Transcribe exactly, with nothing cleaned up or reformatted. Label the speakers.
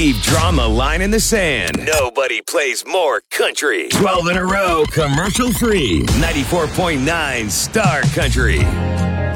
Speaker 1: We've drawn the line in the sand. Nobody plays more country. twelve in a row, commercial free. ninety-four point nine Star Country.